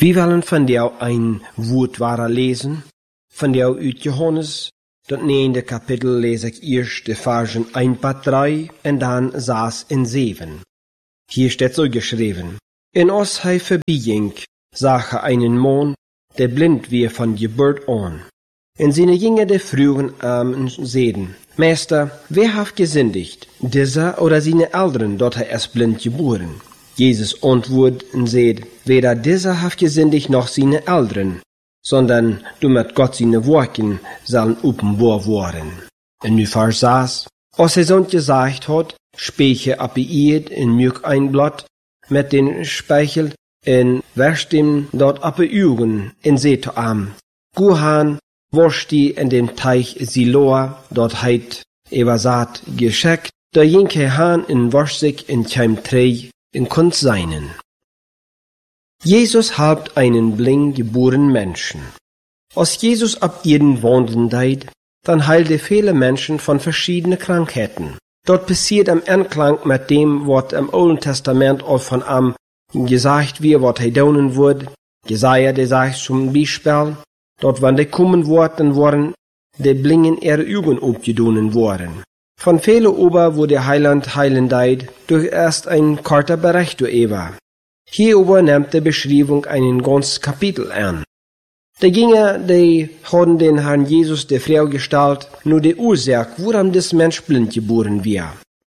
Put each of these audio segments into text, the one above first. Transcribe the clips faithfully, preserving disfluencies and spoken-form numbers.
Wir wollen von dir ein Wort lesen, von dir uit Johannes, das neunte Kapitel lese ich erst die Versen eins bis drei und dann sechs und sieben. Hier steht so geschrieben: In uns hei verbijing, sage einen Mann, der blind wie von Geburt an. In seine Jünger der frühen Armen sehen: Meister, wer hat gesündigt, dieser oder seine Eltern, dort er erst blind geboren? Jesus antwortet und sagt: Weder dieser hat gesündigt noch seine Eltern, sondern damit Gott seine Worte sollen offenbar werden. In nu Vers sechs: Als er so gesagt hat, speiche ab ihr in Milch ein Blatt mit den Speichel und wäscht ihm dort ab Augen in seht am. Guhan wasch die in den Teich Siloa, dort heit Ebersat gescheckt, da jinke Han in wasch sich in kein Trei in Kunst seinen. Jesus halbt einen blind geborenen Menschen. Als Jesus ab ihren Wunden deit, dann heilte viele Menschen von verschiedenen Krankheiten. Dort passiert am Anklang mit dem, was im Alten Testament auch von am gesagt wird, was er tun wird. Jesaja, der sagt zum Beispiel, dort, wann der kommen wird, dann waren die Blingen ihre Augen aufgedonen worden. Von vielen Ober, wo der Heiland heilen deit, durch erst ein kurzer Bericht über. Hierober nimmt die Beschreibung einen ganzen Kapitel an. Die Jünger, die haben den Herrn Jesus der Frau gestellt, nur die Ursache, woran das Mensch blind geboren wird.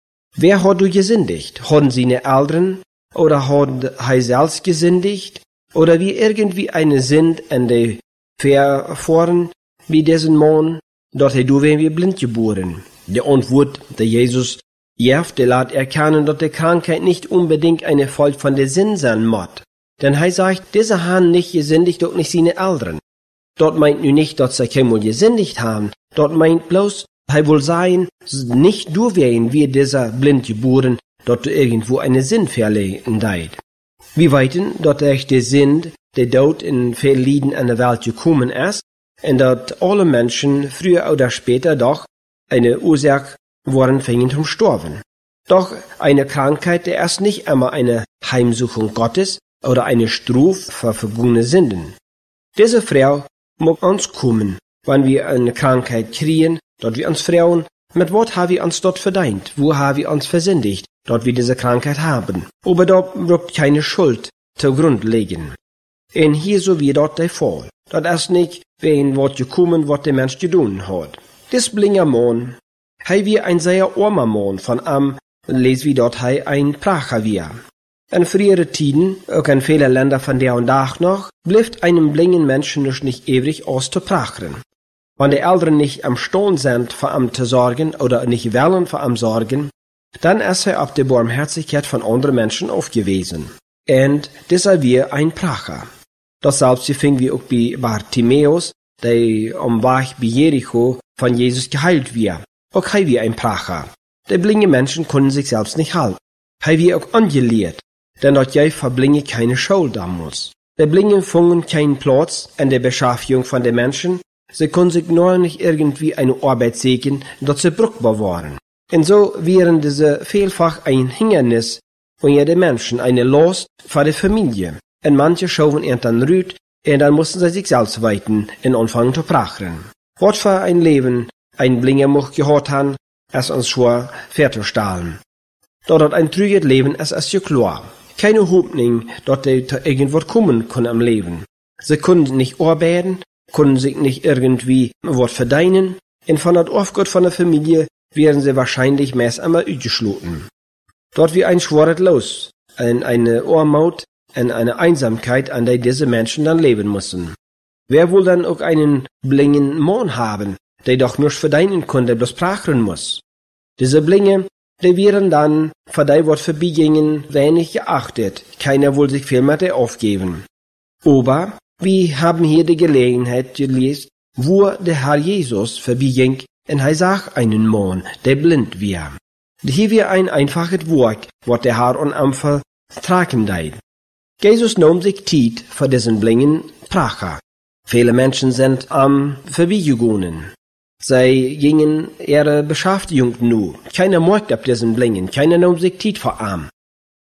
Wer hat du gesündigt? Haben seine Eltern? Oder hat er selbst gesündigt? Oder wie irgendwie eine Sünd in die Verfahren wie diesen Mann, dort du werden wir blind geboren. Die Antwort, der Jesus Jeff, der lässt erkennen, dass die Krankheit nicht unbedingt eine Folge von der Sinn sein muss. Denn er sagt, dieser haben nicht gesündigt, doch nicht seine Eltern. Dort meint nun nicht, dass sie keinmal gesündigt haben. Dort meint bloß, er will sein, nicht du werden wir dieser blind geboren, dort du irgendwo eine Sinn verlegen deit. Wir weiten, dass durch die Sinn, der Tod in vielen Lieden an der Welt gekommen ist, und dass alle Menschen früher oder später doch eine Ursache waren fingen zum Sterben. Doch eine Krankheit, die ist nicht immer eine Heimsuchung Gottes oder eine Strafe für vergangene Sünden. Diese Frau mag uns kommen, wenn wir eine Krankheit kriegen, dort wir uns Frauen, mit was haben wir uns dort verdient, wo haben wir uns versündigt, dort wir diese Krankheit haben. Aber dort wird keine Schuld zugrund liegen. Und hier so wie dort der Fall. Dort ist nicht, wen wird gekommen, was der Mensch getan hat. Das blinger Mann, hei wie ein sehr armer Mann von am, les wie dort hei ein Pracher wir. In früheren Tiden, auch in vielen Ländern von der und Tag noch, blieft einem blingen Menschen nicht ewig aus zu prachern. Wenn die Eltern nicht am Stehen sind, für am zu sorgen, oder nicht wollen für am sorgen, dann ist er auf die Barmherzigkeit von anderen Menschen aufgewiesen. Und deshalb wir ein Pracher. Das selbst fing wie auch bei Bartimäus, der am Weg bei Jericho von Jesus geheilt wird. Auch hei wie ein Pracher. Die blinge Menschen konnten sich selbst nicht halten. Hei wie auch angelehrt, denn dort jäi verblinge keine Schuld damals. Die Blingen fungen keinen Platz in der Beschaffung von den Menschen, sie konnten sich nur nicht irgendwie eine Arbeit sägen, dort sie brauchbar waren. Und so wären diese vielfach ein Hindernis für die Menschen, eine Last für die Familie. Und manche schauen ihn dann rüt, und dann mussten sie sich selbst weiten und anfangen zu prachern. Was für ein Leben ein Blinger mocht gehört haben, es uns schwer vorzustellen. Dort ein trüges Leben ist es ja klar. Keine Hoffnung, dort die zu irgendwo kommen können am Leben. Sie konnten nicht arbeiten, konnten sich nicht irgendwie was verdienen, und von der Aufgabe von der Familie wären sie wahrscheinlich meist einmal ausgeschlossen. Dort wie ein schweres Los, in eine Armut, in eine Einsamkeit, an der diese Menschen dann leben müssen. Wer wohl dann auch einen blingen Mann haben, der doch nicht verdienen konnte, bloß prachern muss? Diese Blinge, die wären dann, für die Wort vorbeigingen, wenig geachtet, keiner will sich viel mehr aufgeben. Aber, wir haben hier die Gelegenheit gelesen, wo der Herr Jesus vorbeiging, und er sah einen Mann, der blind war. Hier war ein einfaches Wort, was der Herr an Anfang tragen deit. Jesus nahm sich Zeit für diesen blingen Pracher. Viele Menschen sind am vorbeigegangen. Sie gingen ihre Beschäftigung nur. Keiner merkt ab diesen Blingen, keiner nahm sich Zeit für arm.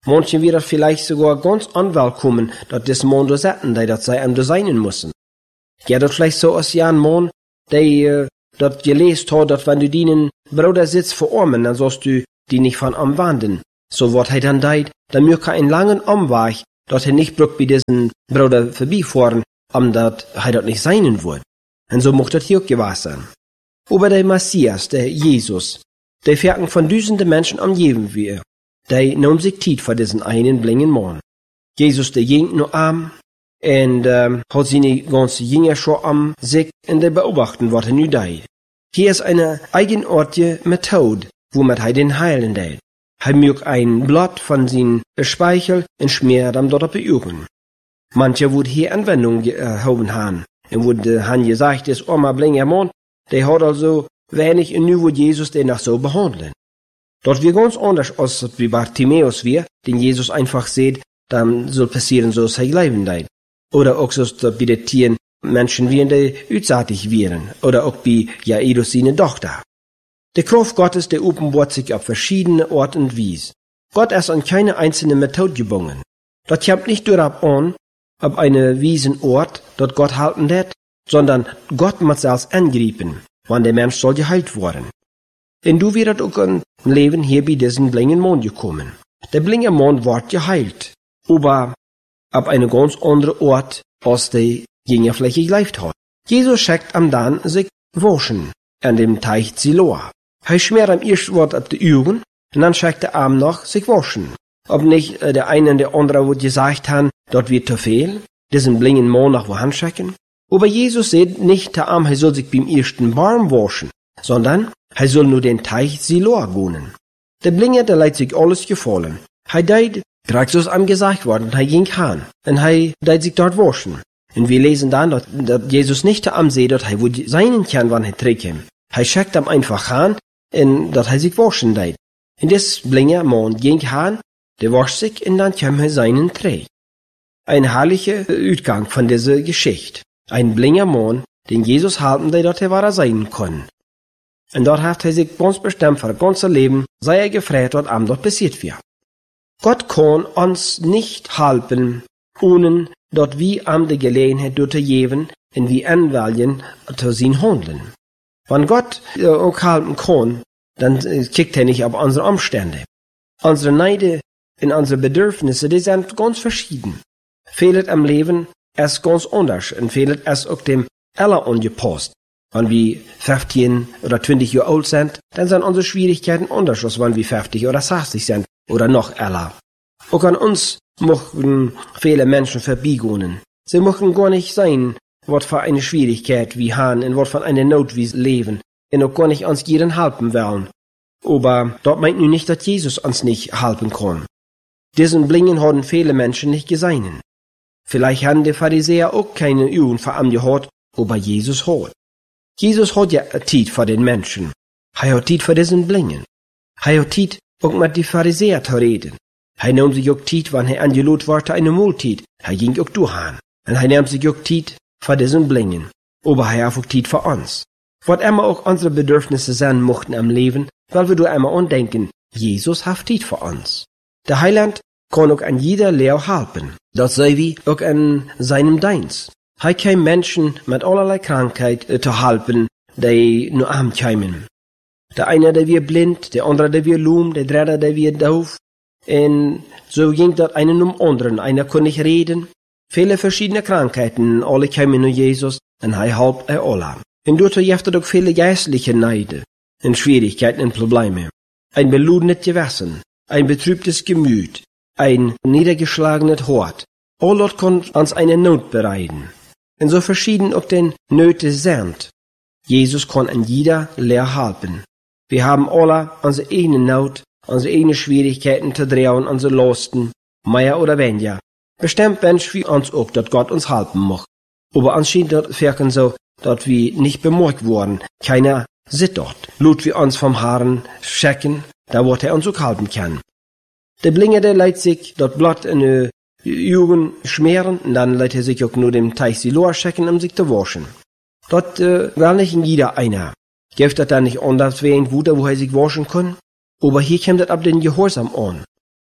Manchen wird das vielleicht sogar ganz unwillkommen, dass das Mann da setzen, die das sei am designen müssen. Ja, das vielleicht so als ja ein Mann, der äh, das gelesen hat, dass wenn du deinen Bruder sitzt verarmen, dann sollst du die nicht von am wanden. So wird er dann deit, dann möchte einen langen Umweg, dass er nicht brückt bei diesen Bruder vorbeifahren, um dat er das nicht seinen wird. Und so mocht das hier auch gewesen sein. Aber der Messias, der Jesus, der fährten von düsende Menschen am Leben wir. Der nahm sich Zeit für diesen einen blingen Mann. Jesus, der ging nur arm, und ähm, hat seine ganze Jünger schon am sich in der beobachten, was er nu deit. Hier ist eine eigenartige Methode, womit er den heilen deit. Er mögt ein Blatt von seinem Speichel und schmiert am dort beüben. Manche wurde hier Anwendung gehoben haben. Und wurde han gesagt, das arme blinger Mann, der hat also wenig und nu wird Jesus den noch so behandeln. Dort wir ganz anders als wie Bartimäus wir, den Jesus einfach sieht, dann soll passieren, so sein Leben deit. Oder auch so, dass bei den Tieren Menschen wie in der utsaatig wären. Oder auch bei Jairus seine Tochter. Der Kraft Gottes, der offenbart sich auf verschiedene Orte und Wies. Gott ist an keine einzelne Methode gebunden. Das kommt nicht darauf an, ob eine wiesen Ort, dort Gott halten wird, sondern Gott muss selbst angreifen, wann der Mensch soll geheilt worden. Und du wirst auch ein Leben hier bei diesem blingen Mann gekommen. Der blinge Mann wird geheilt, aber ab eine ganz andere Ort, als der Jünger vielleicht gelebt hat. Jesus schickt am dann sich waschen, an dem Teich Siloa. Er schmiert am ersten Wort ab die Augen, und dann schickt er am noch sich waschen. Ob nicht äh, der eine und der andere wird gesagt haben, dort wird zu viel, diesen blingen Mann noch wohin schicken. Aber Jesus sagt nicht, der Arm, er soll sich beim ersten Baum waschen, sondern er soll nur den Teich Siloa wohnen. Der Blinge, der leidt sich alles gefallen. Er deit, gerade so ist ihm gesagt worden, er ging hin, und er deit sich dort waschen. Und wir lesen dann, dass, dass Jesus nicht der Arm sieht, dass er wohl seinen Kern, wann er trinkt. Er schickt ihm einfach hin, und dass er sich waschen deit. Und das Blinge Mann ging hin, der wascht sich, und dann kam er seinen Träg. Ein herrlicher Ausgang von dieser Geschichte. Ein blinger Mann, den Jesus halten, der dort war er sein kann. Und dort hat er sich ganz bestimmt für das ganze Leben, sei er gefragt, was am dort passiert wird. Gott kann uns nicht halten, ohne dort wie am die Gelegenheit dort geben, und wie anwählen zu sein Handeln. Wenn Gott äh, auch halten kann, dann äh, kickt er nicht auf unsere Umstände. Unsere Neide und unsere Bedürfnisse, die sind ganz verschieden. Fehlt am Leben ist ganz anders und fehlt es auch dem aller angepasst. Wenn wir fünfzehn oder zwanzig Jahre alt sind, dann sind unsere Schwierigkeiten anders, als wenn wir fünfzig oder sechzig sind oder noch älter. Auch an uns möchten viele Menschen vorbeigehen. Sie möchten gar nicht sein, was für eine Schwierigkeit wir haben und was für eine Not wir leben und auch gar nicht uns jeden helfen wollen. Aber dort meint nun nicht, dass Jesus uns nicht helfen kann. Diesen Blingen haben viele Menschen nicht gesehen. Vielleicht haben die Pharisäer auch keine Übung für ihn gehabt, aber Jesus hat. Jesus hat ja Zeit für den Menschen. Er hat Zeit für diesen Blingen. Er hat Zeit, auch mit den Pharisäern zu reden. Er nahm sich auch Zeit, wenn er angelohnt war, eine Mahlzeit. Er ging auch durch an. Und er nahm sich auch Zeit für diesen Blingen. Aber er hat auch Zeit für uns. Was immer auch unsere Bedürfnisse sein mochten am Leben, weil wir da immer andenken, Jesus hat Zeit für uns. Der Heiland kann auch an jeder Lehre helfen. Das sei wie auch an seinem Dienst. Er kann Menschen mit allerlei Krankheit äh, zu helfen, die nur arm kämen. Der eine, der wir blind, der andere, der wir luhm, der dritte, der wir doof. Und so ging das einen um anderen. Einer konnte nicht reden. Viele verschiedene Krankheiten, alle kämen nur Jesus, und er half er alle. Und dort gibt es auch viele geistliche Neide und Schwierigkeiten und Probleme. Ein beludenes Gewissen, ein betrübtes Gemüt, ein niedergeschlagenes Hort. All das kann uns eine Not bereiten. Und so verschieden auch den Nöte sind. Jesus kann an jeder Lehre helfen. Wir haben alle unsere eigene Not, unsere eigenen Schwierigkeiten zu drehen, unsere Lasten, mehr oder weniger. Bestimmt wünschen wir uns auch, dass Gott uns helfen mag. Aber anscheinend dort wirken so, dass wir nicht bemerkt wurden. Keiner sitzt dort. Lut wir uns vom Haaren checken, da wird er uns auch helfen können. Der Blinge, der leitet sich dort Blatt in die Augen schmieren, und dann leitet er sich auch nur dem Teich Siloa checken, um sich zu waschen. Dort äh, will nicht jeder einer. Gibt das dann nicht anders wie ein Wunder, wo er sich waschen kann? Aber hier kommt das ab den Gehorsam an.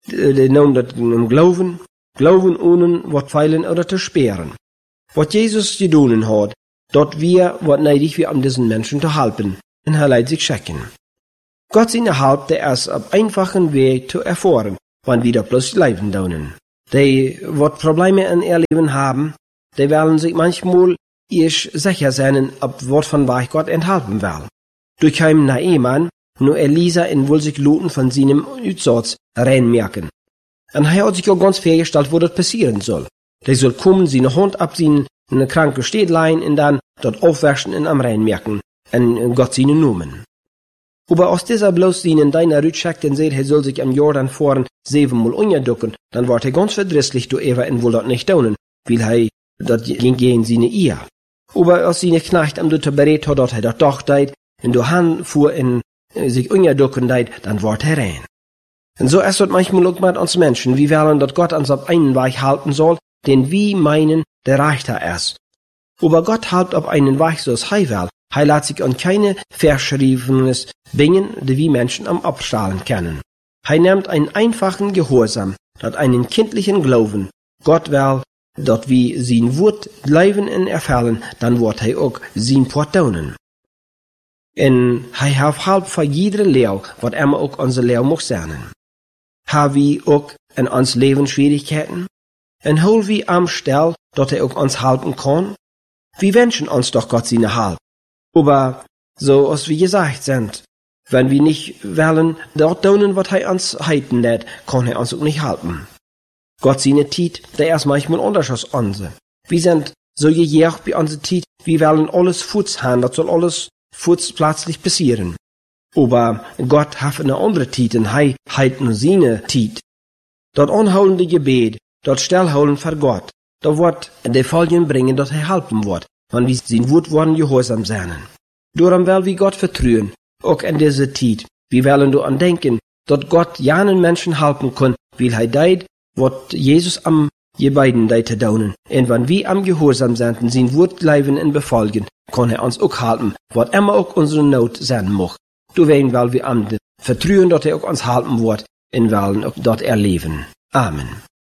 die noemen dat geloven, geloven ohne wat feilen oder te speren. Wat Jesus gedaan hat, dat wir wat neidig wir an diesen Menschen te helpen, en hij leidt sich checken. Gott seine Halb, der erst auf einfachen Weg zu erfahren, wann wieder bloß Leben daunen. Die, wat Probleme in ihr Leben haben, die werden sich manchmal erst sicher sein, ob wat von Weich Gott enthalten will. Durch heim Naaman, nur Elisa in wohl sich Luten von seinem Utsatz reinmerken. Und er hat sich auch ganz vorgestellt, wo das passieren soll. Der soll kommen, seine Hand abziehen, eine kranke steht leihen und dann dort aufwaschen und am reinmerken, und Gott seine Numen. Aber aus dieser bloß seinen deiner Rütschak, den seht, er soll sich am Jordan fahren, siebenmal ungeducken, dann war er ganz verdrisslich, du Eva, und wohl dort nicht daunen, weil er dort ging gegen seine Ehe. Aber aus seine Knecht am Dutter berät hat, dort er dort doch deit, und du Han fuhr in sich ungeducken deit, dann war er rein. Und so ist dort manchmal auch mit uns Menschen, wie wollen dort Gott uns auf einen Weich halten soll, den wir meinen, der reichter ist. Aber Gott halt auf einen Weich, so es hei will, hei lässt sich an keine Verschriebenes bringen, die wir Menschen am Abstrahlen kennen. Hei nimmt einen einfachen Gehorsam, dort einen kindlichen Glauben. Gott will, dort wir sein Wort leben und erfüllen, dann wird hei auch sein Port daunen. En hei hat halb für jede Lehr, wat immer auch unsere Lehr muss sein. Ha wir auch in uns Leben Schwierigkeiten? En hol wie am Stell, dort er auch uns halten kann? Wir wünschen uns doch Gott seine Halt. Aber, so als wir gesagt sind, wenn wir nicht wollen, dort daunen, was er uns halten lässt, kann er uns auch nicht halten. Gott seine Tiet, der ist manchmal anders als unsere. Wir sind so gejagt bei unserer Tiet, wir wollen alles Fuß haben, das soll alles Fuß plötzlich passieren. Aber Gott hat eine andere Tiet, und er halt nur seine Tiet. Dort anholende Gebet, dort stillholen für Gott, da wird der Folgen bringen, dass er helfen wird, wenn wir sein Wort worden gehorsam sein. Darum will wir Gott vertrauen, auch in dieser Zeit. Wir wollen du an denken, dass Gott janen Menschen helfen kann, weil er deit, wat Jesus am Gebeiden deite daunen. Und wenn wir am Gehorsam sind und sein Wort bleiben und befolgen, kann er uns auch helfen, was immer auch unsere Not sein mag. Du wollen, weil wir am vertrauen, dass er auch uns helfen wird, und wollen auch dort erleben. Amen.